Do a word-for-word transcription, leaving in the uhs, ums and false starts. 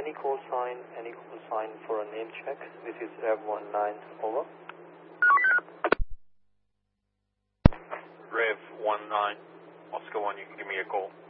any call sign, any call sign for a name check? This is Rev one nine, over. Rev one nine, Oscar one, you can give me a call.